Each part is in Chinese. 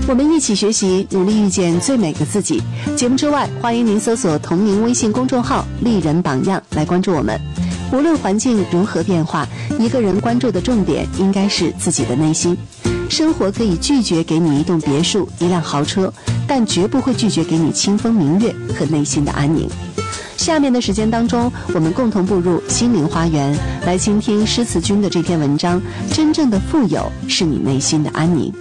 我们一起学习，努力遇见最美的自己。节目之外，欢迎您搜索同名微信公众号丽人榜样来关注我们。无论环境如何变化，一个人关注的重点应该是自己的内心。生活可以拒绝给你一栋别墅、一辆豪车，但绝不会拒绝给你清风明月和内心的安宁。下面的时间当中，我们共同步入心灵花园，来倾听诗词君的这篇文章。真正的富有是你内心的安宁。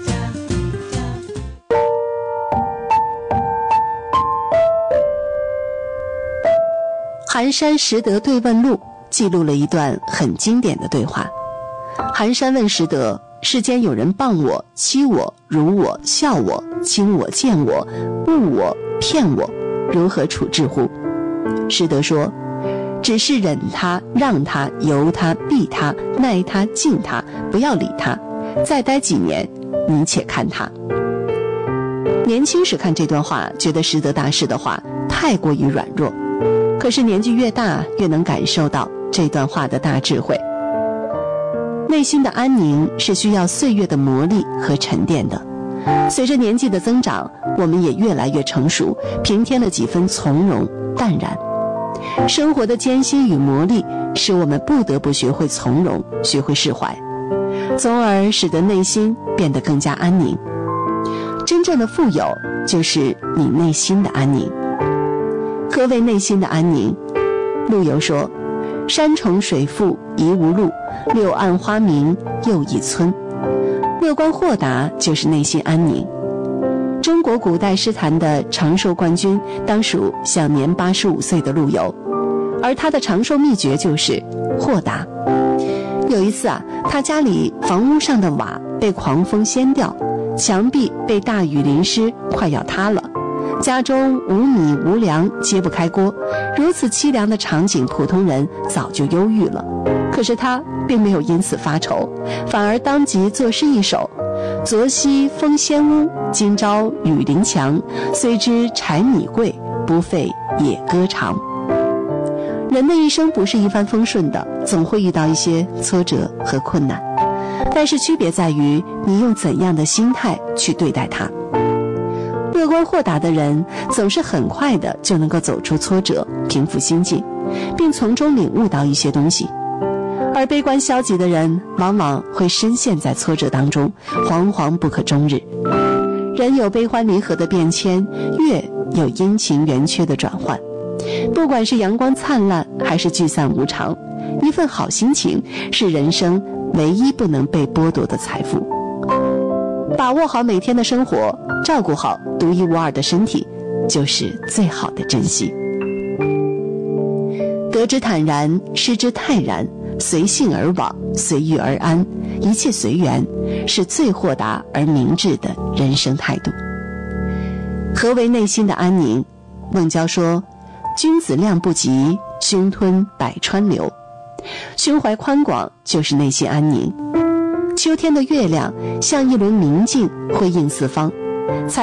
寒山拾得对问录记录了一段很经典的对话。寒山问拾得，世间有人谤我、欺我、辱我、笑我、轻我、贱我、误我、骗我，如何处置乎？拾得说，只是忍他、让他、由他、避他、耐他、敬他，不要理他，再待几年，你且看他。年轻时看这段话，觉得拾得大师的话太过于软弱，可是年纪越大，越能感受到这段话的大智慧。内心的安宁是需要岁月的磨砺和沉淀的。随着年纪的增长，我们也越来越成熟，平添了几分从容淡然。生活的艰辛与磨砺，使我们不得不学会从容，学会释怀，从而使得内心变得更加安宁。真正的富有，就是你内心的安宁。何为内心的安宁？陆游说，山重水复疑无路，柳暗花明又一村。乐观豁达就是内心安宁。中国古代诗坛的长寿冠军当属享年85岁的陆游，而他的长寿秘诀就是豁达。有一次他家里房屋上的瓦被狂风掀掉，墙壁被大雨淋湿，快要塌了，家中无米无粮，揭不开锅，如此凄凉的场景，普通人早就忧郁了。可是他并没有因此发愁，反而当即作诗一首：昨夕风掀屋，今朝雨淋墙，虽知柴米贵，不费也歌长。人的一生不是一帆风顺的，总会遇到一些挫折和困难，但是区别在于你用怎样的心态去对待它。乐观豁达的人总是很快的就能够走出挫折，平复心境，并从中领悟到一些东西。而悲观消极的人往往会深陷在挫折当中，惶惶不可终日。人有悲欢离合的变迁，月有阴晴圆缺的转换。不管是阳光灿烂还是聚散无常，一份好心情是人生唯一不能被剥夺的财富。把握好每天的生活，照顾好独一无二的身体，就是最好的珍惜。得之坦然，失之泰然，随性而往，随遇而安，一切随缘，是最豁达而明智的人生态度。何为内心的安宁？孟郊说，君子量不及，胸吞百川流。胸怀宽广就是内心安宁。秋天的月亮像一轮明镜，辉映四方，